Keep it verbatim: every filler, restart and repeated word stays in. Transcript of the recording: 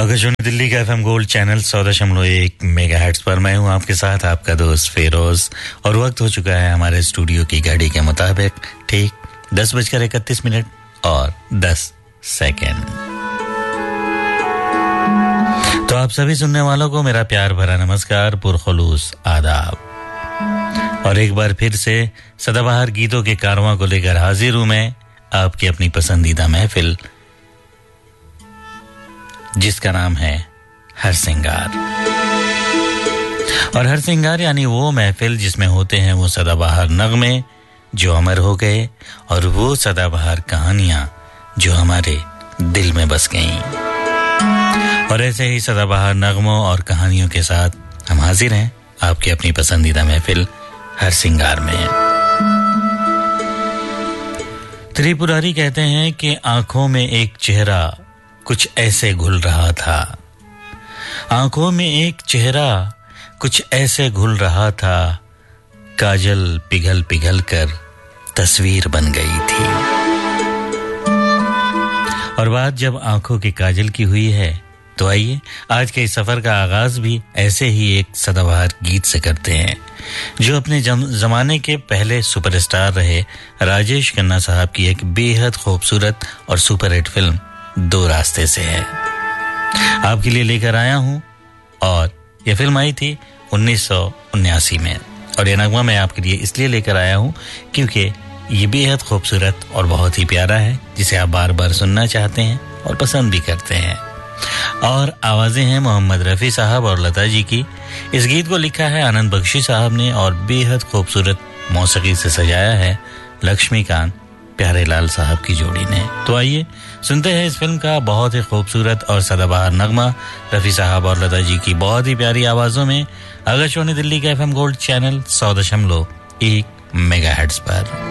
आकाशवाणी दिल्ली का FM gold channel सौ दशमलव एक मेगाहर्ट्ज पर मैं हूं आपके साथ आपका दोस्त फेरोज और वक्त हो चुका है हमारे स्टूडियो की घड़ी के मुताबिक ठीक दस बजकर इकतीस मिनट और दस सेकंड। तो आप सभी सुनने वालों को मेरा प्यार भरा नमस्कार, पुरखुलूस आदाब। और एक बार फिर से सदाबहार गीतों के कारवां को लेकर हाजिर हूं मैं, आपकी अपनी पसंदीदा महफिल जिसका नाम है हर सिंगार। और हर सिंगार यानी वो महफिल जिसमें होते हैं वो सदाबहार नगमे जो अमर हो गए और वो सदाबहार कहानियां जो हमारे दिल में बस गईं। और ऐसे ही सदाबहार नगमों और कहानियों के साथ हम हाजिर हैं आपकी अपनी पसंदीदा महफिल हर सिंगार में। त्रिपुरारी कहते हैं कि आंखों में एक चेहरा कुछ ऐसे घुल रहा था, आंखों में एक चेहरा कुछ ऐसे घुल रहा था, काजल पिघल पिघल कर तस्वीर बन गई थी। और बात जब आंखों के काजल की हुई है तो आइए आज के इस सफर का आगाज भी ऐसे ही एक सदाबहार गीत से करते हैं जो अपने जमाने के पहले सुपरस्टार रहे राजेश खन्ना साहब की एक बेहद खूबसूरत और सुपरहिट फिल्म दो रास्ते से है। आपके लिए लेकर आया हूं और यह फिल्म आई थी उन्नीस सौ उन्यासी में और यह नगमा मैं आपके लिए इसलिए लेकर आया हूं क्योंकि ये बेहद खूबसूरत और बहुत ही प्यारा है जिसे आप बार बार सुनना चाहते हैं और पसंद भी करते हैं। और आवाजें हैं मोहम्मद रफ़ी साहब और लता जी की। इस गीत को लिखा है आनंद बख्शी साहब ने और बेहद खूबसूरत मौसीकी से सजाया है लक्ष्मीकांत प्यारेलाल साहब की जोड़ी ने। तो आइए सुनते हैं इस फिल्म का बहुत ही खूबसूरत और सदाबहार नगमा रफ़ी साहब और लता जी की बहुत ही प्यारी आवाजों में आकाशवाणी दिल्ली के एफएम गोल्ड चैनल सौ दशमलव एक मेगाहर्ट्ज पर।